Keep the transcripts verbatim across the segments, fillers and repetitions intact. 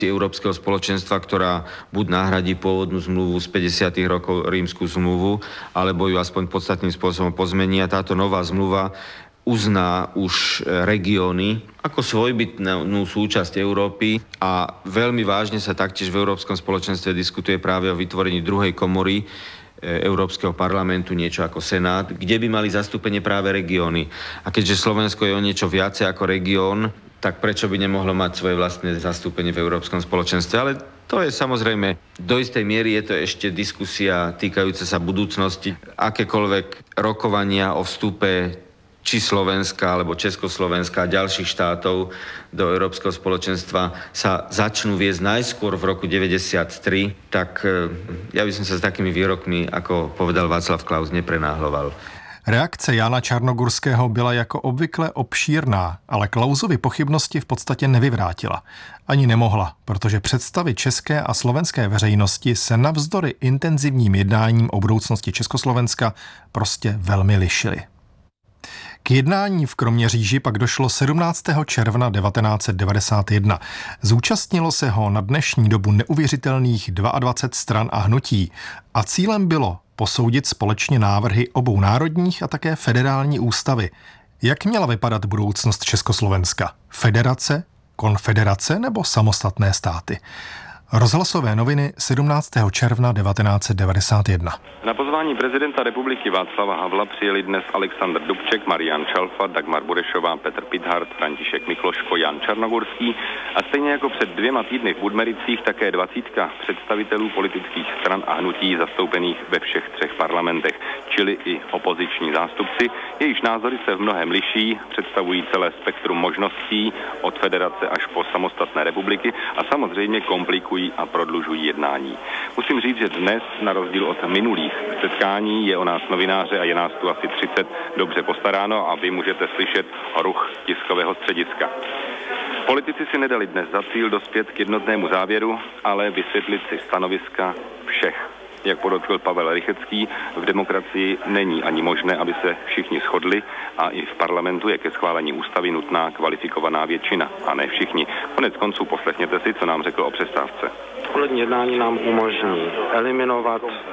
Európskeho spoločenstva, ktorá buď nahradí pôvodnú zmluvu z päťdesiatych rokov, Rímsku zmluvu, alebo ju aspoň podstatným spôsobom pozmení. A táto nová zmluva uzná už regióny ako svojbytnú súčasť Európy a veľmi vážne sa taktiež v Európskom spoločenstve diskutuje práve o vytvorení druhej komory Európskeho parlamentu, niečo ako Senát, kde by mali zastúpenie práve regióny. A keďže Slovensko je o niečo viacej ako región, tak prečo by nemohlo mať svoje vlastné zastúpenie v Európskom spoločenstve? Ale to je samozrejme, do istej miery je to ešte diskusia týkajúca sa budúcnosti. Akékoľvek rokovania o vstupe či Slovenska, alebo Československa a ďalších štátov do Európskeho spoločenstva sa začnú viesť najskôr v roku deväťdesiattri, tak ja by som sa s takými výrokmi, ako povedal Václav Klaus, neprenáhloval. Reakce Jána Čarnogurského byla jako obvykle obšírná, ale Klausovi pochybnosti v podstatě nevyvrátila. Ani nemohla, protože představy české a slovenské veřejnosti se navzdory intenzivním jednáním o budoucnosti Československa prostě velmi lišily. K jednání v Kroměříži pak došlo sedmnáctého června devatenáct set devadesát jedna. Zúčastnilo se ho na dnešní dobu neuvěřitelných dvacet dva stran a hnutí a cílem bylo posoudit společně návrhy obou národních a také federální ústavy. Jak měla vypadat budoucnost Československa? Federace, konfederace nebo samostatné státy? Rozhlasové noviny sedmnáctého června devatenáct set devadesát jedna. Na pozvání prezidenta republiky Václava Havla přijeli dnes Alexandr Dubček, Marian Čalfa, Dagmar Burešová, Petr Pithart, František Mikloško, Jan Čarnogurský a stejně jako před dvěma týdny v Budmericích také dvacítka představitelů politických stran a hnutí zastoupených ve všech třech parlamentech, čili i opoziční zástupci, jejichž názory se v mnohém liší, představují celé spektrum možností od federace až po samostatné republiky a samozřejmě komplikují a prodlužují jednání. Musím říct, že dnes, na rozdíl od minulých setkání, je o nás novináře a je nás tu asi třicet dobře postaráno a vy můžete slyšet ruch tiskového střediska. Politici si nedali dnes za cíl dospět k jednotnému závěru, ale vysvětlit si stanoviska všech. Jak podotkl Pavel Rychecký, v demokracii není ani možné, aby se všichni shodli a i v parlamentu je ke schválení ústavy nutná kvalifikovaná většina, a ne všichni. Konec konců poslechněte si, co nám řekl o přestávce. Odpolední jednání nám umožní eliminovat e,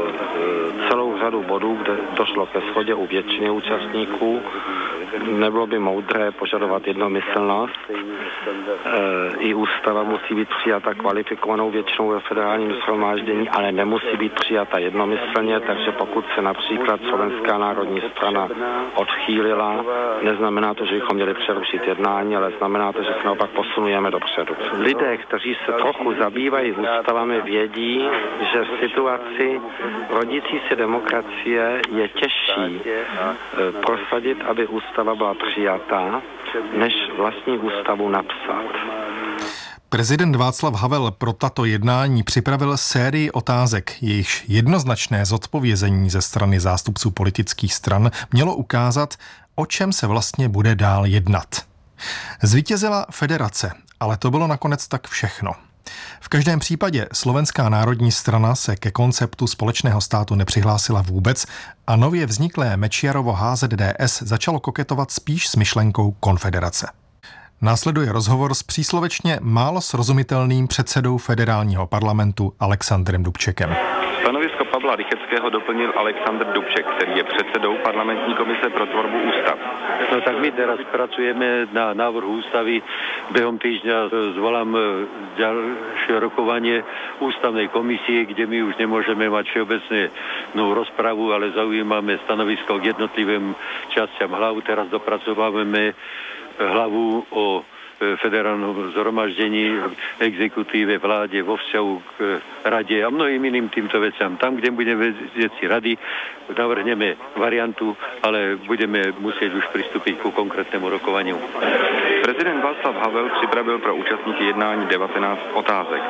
celou řadu bodů, kde došlo ke shodě u většiny účastníků. Nebylo by moudré požadovat jednomyslnost. E, I ústava musí být přijata kvalifikovanou většinou ve federálním shromáždění, ale nemusí být přijata jednomyslně, takže pokud se například Slovenská národní strana odchýlila, neznamená to, že bychom měli přerušit jednání, ale znamená to, že se naopak posunujeme dopředu. Lidé, kteří se trochu zabývají ústavami, vědí, že v situaci rodící se demokracie je těžší prosadit, aby ústava byla přijatá, než vlastní ústavu napsat. Prezident Václav Havel pro tato jednání připravil sérii otázek, jejichž jednoznačné zodpovězení ze strany zástupců politických stran mělo ukázat, o čem se vlastně bude dál jednat. Zvítězila federace, ale to bylo nakonec tak všechno. V každém případě Slovenská národní strana se ke konceptu společného státu nepřihlásila vůbec a nově vzniklé Mečiarovo H Z D S začalo koketovat spíš s myšlenkou konfederace. Následuje rozhovor s příslovečně málo srozumitelným předsedou federálního parlamentu Alexandrem Dubčekem. Stanovisko Pavla Rycheckého doplnil Alexandr Dubček, který je předsedou parlamentní komise pro tvorbu ústav. No tak my teraz pracujeme na návrhu ústavy. Behom týždňa zvolám ďalšie rokovanie ústavnej komisie, kde my už nemôžeme mať všeobecne no, rozpravu, ale zaujímame stanovisko k jednotlivým častiam hlavu. Teraz dopracovávame hlavu o federálnom zhromaždení, exekutíve, vláde, vo vzťahu k rade a mnohým iným týmto veciam. Tam, kde budeme veci rady, navrhneme variantu, ale budeme musieť už pristúpiť ku konkrétnemu rokovaniu. Prezident Václav Havel připravil pro účastníky jednání devatenáct otázek.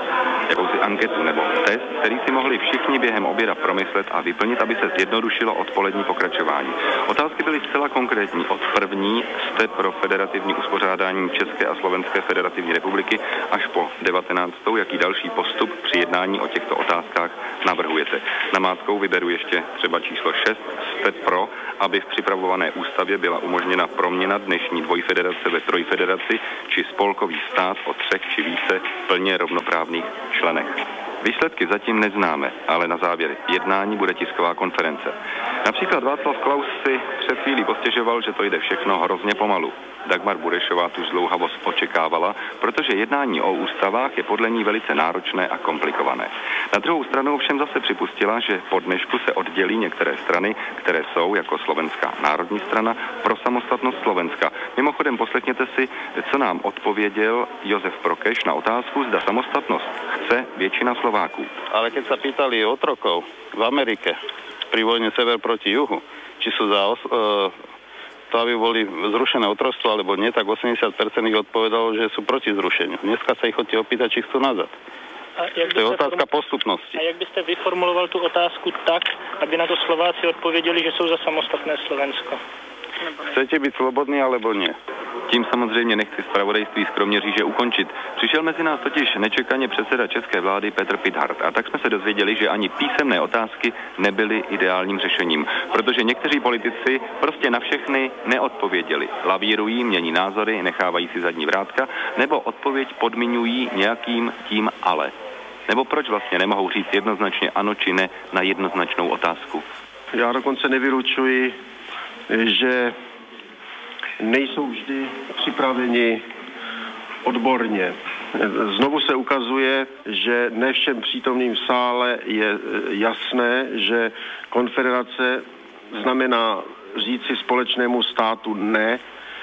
jakousi anketu nebo test, který si mohli všichni během oběda promyslet a vyplnit, aby se zjednodušilo odpolední pokračování. Otázky byly zcela konkrétní. Od první jste pro federativní uspořádání České a Slovenské federativní republiky až po devatenáctou Jaký další postup při jednání o těchto otázkách navrhujete? Namátkou vyberu ještě třeba číslo šest. Jste pro, aby v připravované ústavě byla umožněna proměna dnešní dvojfederace ve trojfederaci či spolkový stát o třech či více plně rovnoprávných členech. Výsledky zatím neznáme, ale na závěr jednání bude tisková konference. Například Václav Klaus si před chvílí postěžoval, že to jde všechno hrozně pomalu. Dagmar Burešová tu zdlouhavost očekávala, protože jednání o ústavách je podle ní velice náročné a komplikované. Na druhou stranu ovšem zase připustila, že po dnešku se oddělí některé strany, které jsou, jako Slovenská národní strana, pro samostatnost Slovenska. Mimochodem poslechněte si, co nám odpověděl Jozef Prokeš na otázku, zda samostatnost chce většina Slováků. Ale keď sa pýtali otrokov v Amerike pri vojne sever proti juhu, či sú za os- to, aby boli zrušené otroctvo, alebo nie, tak osemdesiat percent ich odpovedalo, že sú proti zrušeniu. Dneska sa ich chodí opýtať, či chcú nazad. A jak to je otázka form... postupnosti. A jak byste vyformuloval tu otázku tak, aby na to Slováci odpověděli, že jsou za samostatné Slovensko? Chcete byť slobodní, alebo nie? Tím samozřejmě nechci zpravodajství z Kroměříže ukončit. Přišel mezi nás totiž nečekaně předseda české vlády Petr Pithart a tak jsme se dozvěděli, že ani písemné otázky nebyly ideálním řešením, protože někteří politici prostě na všechny neodpověděli. Lavírují, mění názory, nechávají si zadní vrátka, nebo odpověď podmiňují nějakým tím ale. Nebo proč vlastně nemohou říct jednoznačně ano či ne na jednoznačnou otázku? Já dokonce nevylučuji, že nejsou vždy připraveni odborně. Znovu se ukazuje, že ne všem přítomným v sále je jasné, že konfederace znamená říci společnému státu ne,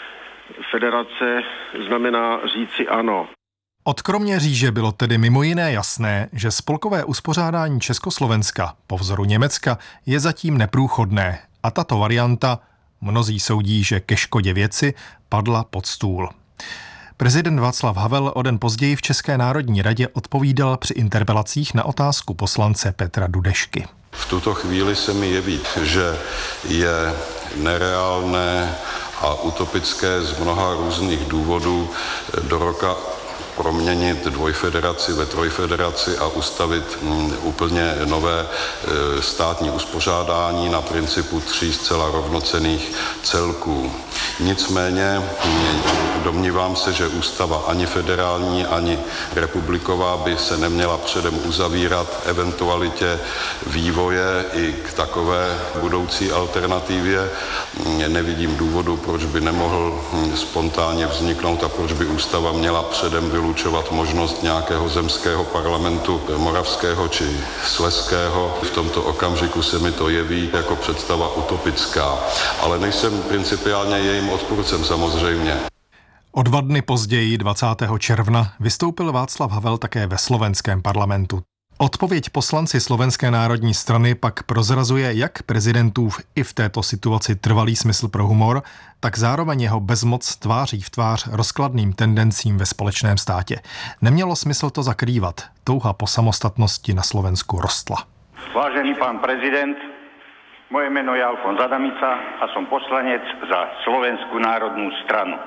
federace znamená říci ano. Od Kroměříže bylo tedy mimo jiné jasné, že spolkové uspořádání Československa po vzoru Německa je zatím neprůchodné a tato varianta, mnozí soudí, že ke škodě věci, padla pod stůl. Prezident Václav Havel o den později v České národní radě odpovídal při interpelacích na otázku poslance Petra Dudešky. V tuto chvíli se mi jeví, že je nereálné a utopické z mnoha různých důvodů do roka proměnit dvojfederaci ve trojfederaci a ustavit úplně nové státní uspořádání na principu tří zcela rovnocenných celků. Nicméně domnívám se, že ústava ani federální, ani republiková by se neměla předem uzavírat eventualitě vývoje i k takové budoucí alternativě. Nevidím důvodu, proč by nemohl spontánně vzniknout a proč by ústava měla předem vylučovat možnost nějakého zemského parlamentu moravského či slezského. V tomto okamžiku se mi to jeví jako představa utopická, ale nejsem principiálně jejím odpůrcem samozřejmě. O dva dny později, dvacátého června, vystoupil Václav Havel také ve slovenském parlamentu. Odpověď poslanci Slovenské národní strany pak prozrazuje jak prezidentův i v této situaci trvalý smysl pro humor, tak zároveň jeho bezmoc tváří v tvář rozkladným tendencím ve společném státě. Nemělo smysl to zakrývat. Touha po samostatnosti na Slovensku rostla. Vážený pán prezident, moje meno je Alfons Adamica a som poslanec za Slovenskú národnú stranu.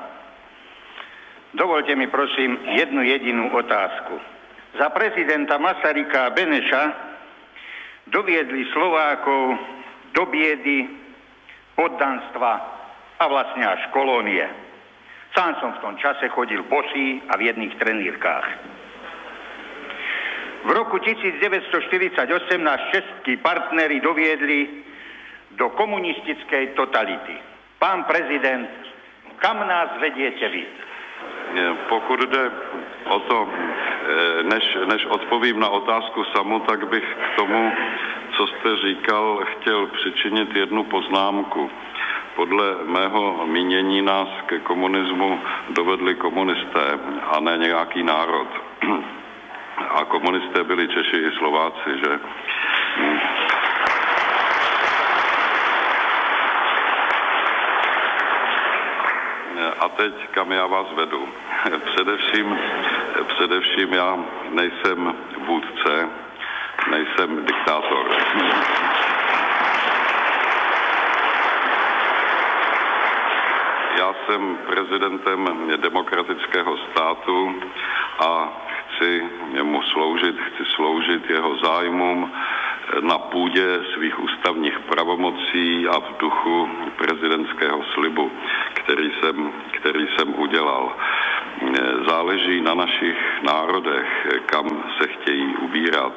Dovolte mi prosím jednu jedinú otázku. Za prezidenta Masaryka a Beneša doviedli Slovákov do biedy, poddanstva a vlastne až kolónie. Sám som v tom čase chodil bosý a v jedných trenírkách. V roku devätnásťstoštyridsaťosem nás českí partneri doviedli do komunistickej totality. Pán prezident, kam nás vediete vy? Pokud jde o to, než, než odpovím na otázku samu, tak bych k tomu, co jste říkal, chtěl přičinit jednu poznámku. Podle mého mínění nás ke komunismu dovedli komunisté a ne nějaký národ. A komunisté byli Češi i Slováci, že? A teď, kam já vás vedu. Především, především já nejsem vůdce, nejsem diktátor. Já jsem prezidentem demokratického státu a chci mu sloužit, chci sloužit jeho zájmům na půdě svých ústavních pravomocí a v duchu prezidentského slibu, který jsem, který jsem udělal. Záleží na našich národech, kam se chtějí ubírat.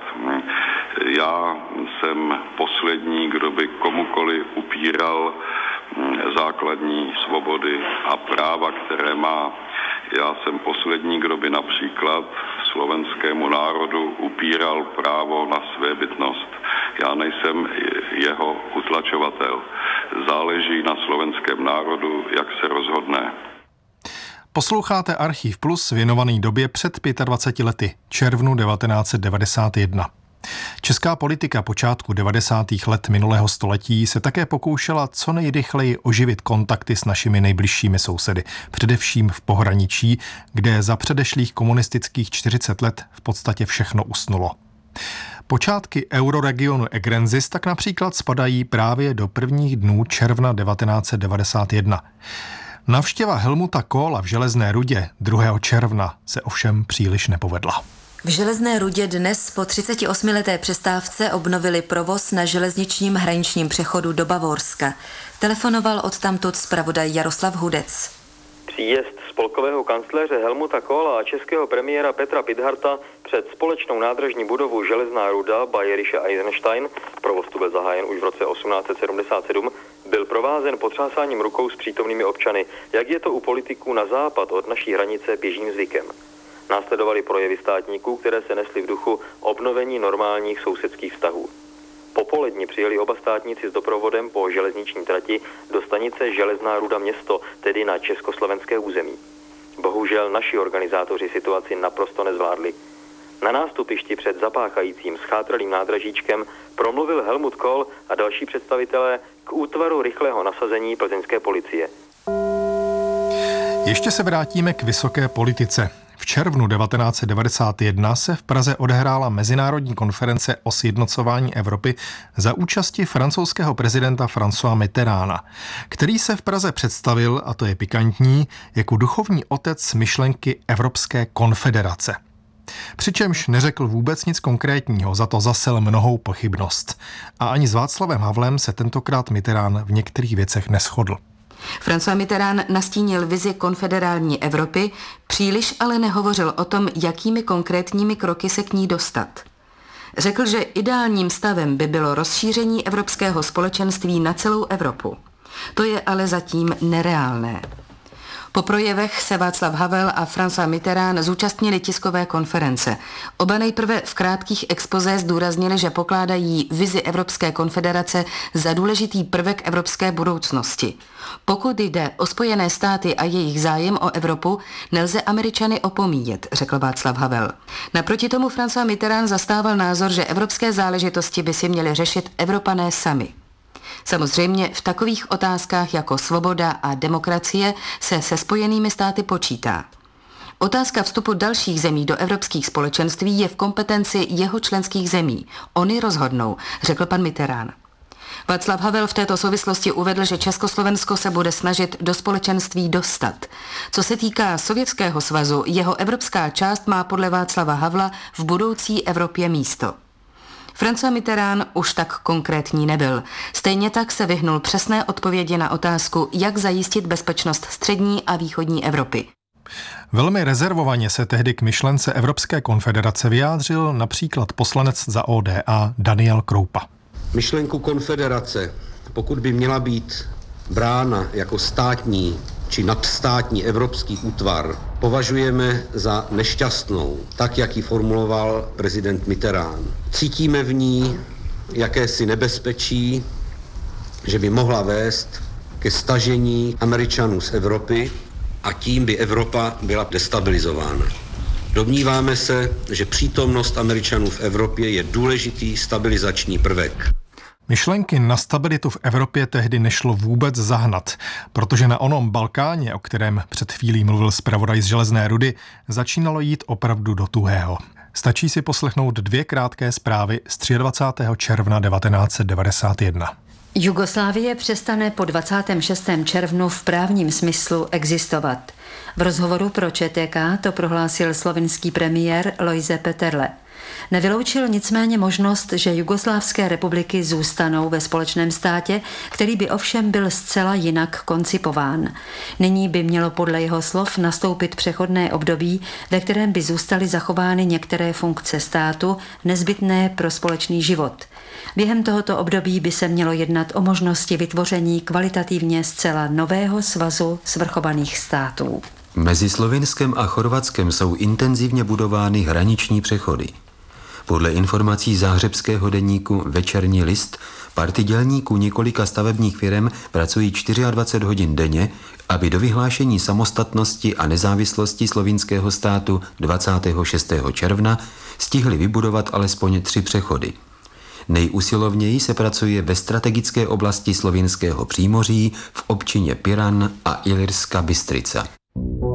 Já jsem poslední, kdo by komukoli upíral základní svobody a práva, které má. Já jsem poslední, kdo by například slovenskému národu upíral právo na svébytnost. Já nejsem jeho utlačovatel. Záleží na slovenském národu, jak se rozhodne. Posloucháte Archív Plus věnovaný době před dvaceti pěti lety, červnu devatenáct set devadesát jedna. Česká politika počátku devadesátých let minulého století se také pokoušela co nejrychleji oživit kontakty s našimi nejbližšími sousedy, především v pohraničí, kde za předešlých komunistických čtyřicet let v podstatě všechno usnulo. Počátky euroregionu Egrenzis tak například spadají právě do prvních dnů června devatenáct set devadesát jedna. Navštěva Helmuta Kohla v Železné Rudě druhého června se ovšem příliš nepovedla. V Železné Rudě dnes po třicetiosmileté přestávce obnovili provoz na železničním hraničním přechodu do Bavorska. Telefonoval odtamtud zpravodaj Jaroslav Hudec. Příjezd spolkového kancléře Helmuta Kohla a českého premiéra Petra Pithardta před společnou nádražní budovu Železná Ruda Bayerische Eisenstein, provoz tu byl zahájen už v roce osmnáct set sedmdesát sedm, byl provázen potřásáním rukou s přítomnými občany, jak je to u politiků na západ od naší hranice běžným zvykem. Následovaly projevy státníků, které se nesly v duchu obnovení normálních sousedských vztahů. Popolední přijeli oba státníci s doprovodem po železniční trati do stanice Železná Ruda město, tedy na československé území. Bohužel naši organizátoři situaci naprosto nezvládli. Na nástupišti před zapáchajícím schátralým nádražíčkem promluvil Helmut Kohl a další představitelé k útvaru rychlého nasazení plzeňské policie. Ještě se vrátíme k vysoké politice. V červnu devatenáct set devadesát jedna se v Praze odehrála mezinárodní konference o sjednocování Evropy za účasti francouzského prezidenta Françoise Mitterranda, který se v Praze představil, a to je pikantní, jako duchovní otec myšlenky Evropské konfederace. Přičemž neřekl vůbec nic konkrétního, za to zasel mnohou pochybnost. A ani s Václavem Havlem se tentokrát Mitterrand v některých věcech neshodl. François Mitterrand nastínil vizi konfederální Evropy, příliš ale nehovořil o tom, jakými konkrétními kroky se k ní dostat. Řekl, že ideálním stavem by bylo rozšíření evropského společenství na celou Evropu. To je ale zatím nereálné. Po projevech se Václav Havel a François Mitterrand zúčastnili tiskové konference. Oba nejprve v krátkých expozé zdůraznili, že pokládají vizi Evropské konfederace za důležitý prvek evropské budoucnosti. Pokud jde o Spojené státy a jejich zájem o Evropu, nelze Američany opomíjet, řekl Václav Havel. Naproti tomu François Mitterrand zastával názor, že evropské záležitosti by si měli řešit Evropané sami. Samozřejmě v takových otázkách jako svoboda a demokracie se se Spojenými státy počítá. Otázka vstupu dalších zemí do evropských společenství je v kompetenci jeho členských zemí. Oni rozhodnou, řekl pan Mitterrand. Václav Havel v této souvislosti uvedl, že Československo se bude snažit do společenství dostat. Co se týká Sovětského svazu, jeho evropská část má podle Václava Havla v budoucí Evropě místo. François Mitterrand už tak konkrétní nebyl. Stejně tak se vyhnul přesné odpovědi na otázku, jak zajistit bezpečnost střední a východní Evropy. Velmi rezervovaně se tehdy k myšlence Evropské konfederace vyjádřil například poslanec za O D A Daniel Kroupa. Myšlenku konfederace, pokud by měla být brána jako státní či nadstátní evropský útvar, považujeme za nešťastnou, tak jak ji formuloval prezident Mitterrand. Cítíme v ní jakési nebezpečí, že by mohla vést ke stažení Američanů z Evropy a tím by Evropa byla destabilizována. Domníváme se, že přítomnost Američanů v Evropě je důležitý stabilizační prvek. Myšlenky na stabilitu v Evropě tehdy nešlo vůbec zahnat, protože na onom Balkáně, o kterém před chvílí mluvil zpravodaj z Železné Rudy, začínalo jít opravdu do tuhého. Stačí si poslechnout dvě krátké zprávy z dvacátého třetího června devatenáct set devadesát jedna. Jugoslávie přestane po dvacátém šestém červnu v právním smyslu existovat. V rozhovoru pro ČTK to prohlásil slovinský premiér Lojze Peterle. Nevyloučil nicméně možnost, že jugoslávské republiky zůstanou ve společném státě, který by ovšem byl zcela jinak koncipován. Nyní by mělo podle jeho slov nastoupit přechodné období, ve kterém by zůstaly zachovány některé funkce státu nezbytné pro společný život. Během tohoto období by se mělo jednat o možnosti vytvoření kvalitativně zcela nového svazu svrchovaných států. Mezi Slovinskem a Chorvatskem jsou intenzivně budovány hraniční přechody. Podle informací záhřebského deníku Večerní list party dělníků několika stavebních firem pracují dvacet čtyři hodin denně, aby do vyhlášení samostatnosti a nezávislosti slovinského státu dvacátého šestého června stihli vybudovat alespoň tři přechody. Nejusilovněji se pracuje ve strategické oblasti slovinského přímoří v občině Piran a Ilirska Bystrica.